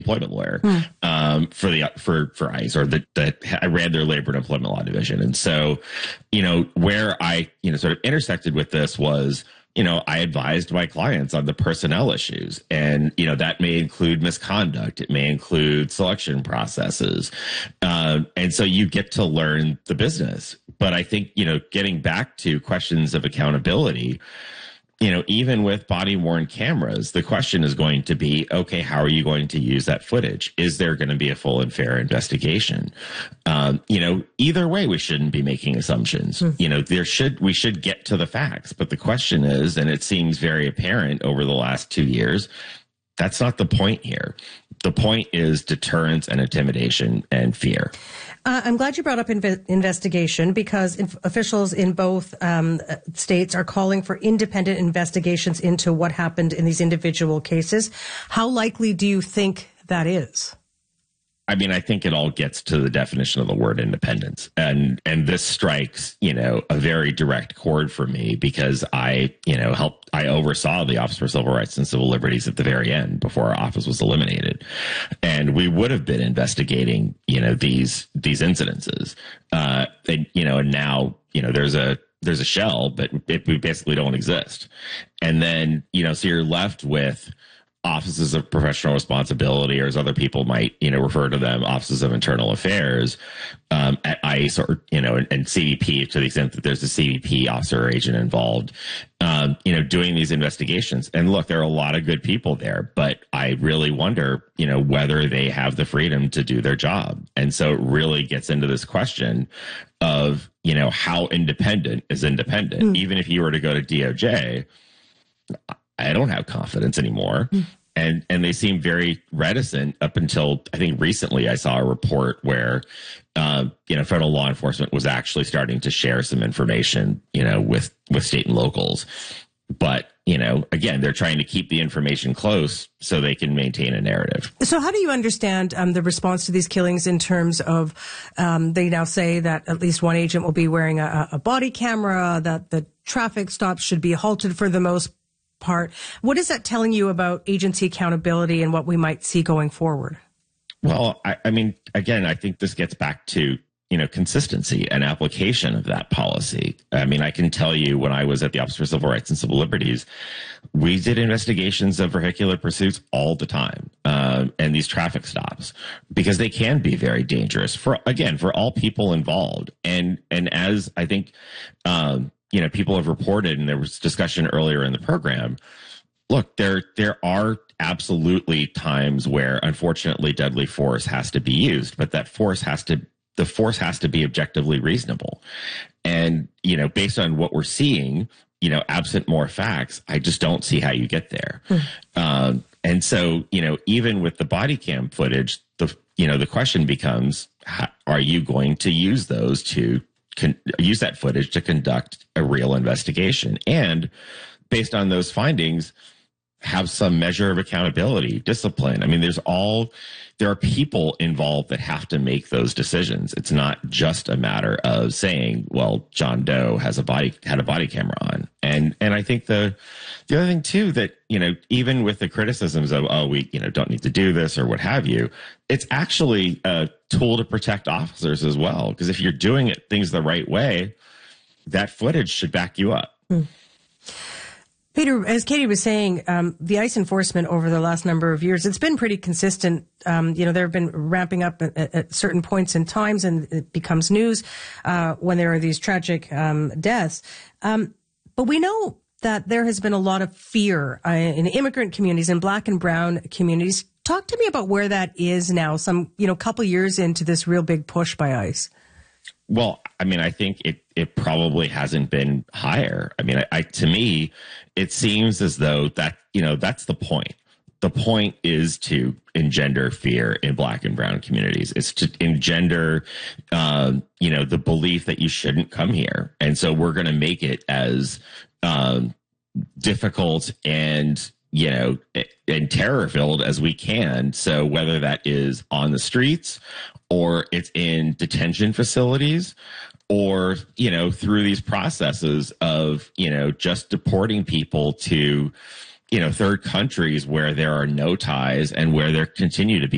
employment lawyer for ICE, or I ran their labor and employment law division. And so, where I, sort of intersected with this was, I advised my clients on the personnel issues, and, that may include misconduct. It may include selection processes. And so you get to learn the business. But I think, getting back to questions of accountability, even with body-worn cameras, the question is going to be, okay, how are you going to use that footage? Is there going to be a full and fair investigation? Either way, we shouldn't be making assumptions. We should get to the facts. But the question is, and it seems very apparent over the last 2 years, that's not the point here. The point is deterrence and intimidation and fear. I'm glad you brought up investigation, because officials in both states are calling for independent investigations into what happened in these individual cases. How likely do you think that is? I mean, I think it all gets to the definition of the word independence. And this strikes, a very direct chord for me, because I oversaw the Office for Civil Rights and Civil Liberties at the very end before our office was eliminated. And we would have been investigating, these incidences. And now, there's a shell, but we basically don't exist. And then, so you're left with offices of professional responsibility, or as other people might, refer to them, offices of internal affairs, at ICE, or, and CBP, to the extent that there's a CBP officer or agent involved, doing these investigations. And look, there are a lot of good people there, but I really wonder, whether they have the freedom to do their job. And so it really gets into this question of, how independent is independent? Even if you were to go to DOJ, I don't have confidence anymore. And they seem very reticent up until, I think recently I saw a report where, federal law enforcement was actually starting to share some information, with state and locals. But, again, they're trying to keep the information close so they can maintain a narrative. So how do you understand the response to these killings in terms of, they now say that at least one agent will be wearing a body camera, that the traffic stops should be halted for the most part. What is that telling you about agency accountability and what we might see going forward? Well, I mean, again, I think this gets back to, consistency and application of that policy. I mean, I can tell you, when I was at the Office for Civil Rights and Civil Liberties, we did investigations of vehicular pursuits all the time, and these traffic stops, because they can be very dangerous for all people involved. And as I think, people have reported, and there was discussion earlier in the program, look, there are absolutely times where, unfortunately, deadly force has to be used, but the force has to be objectively reasonable. And, based on what we're seeing, absent more facts, I just don't see how you get there. And so, even with the body cam footage, the question becomes, are you going to use those to use that footage to conduct a real investigation, and based on those findings, have some measure of accountability, discipline? I mean, there are people involved that have to make those decisions. It's not just a matter of saying, well, John Doe had a body camera on. And I think the other thing too, that, even with the criticisms of, we, don't need to do this or what have you, it's actually a tool to protect officers as well. Because if you're doing things the right way, that footage should back you up. Peter, as Katie was saying, the ICE enforcement over the last number of years, it's been pretty consistent. There have been ramping up at certain points in times, and it becomes news when there are these tragic deaths. But we know that there has been a lot of fear in immigrant communities and Black and brown communities. Talk to me about where that is now, some, couple years into this real big push by ICE. Well, I mean, I think it probably hasn't been higher. I mean, to me, it seems as though that, that's the point. The point is to engender fear in Black and brown communities. It's to engender, the belief that you shouldn't come here. And so we're going to make it as difficult and terror-filled as we can. So whether that is on the streets, or it's in detention facilities, or, through these processes of, just deporting people to, third countries where there are no ties and where there continue to be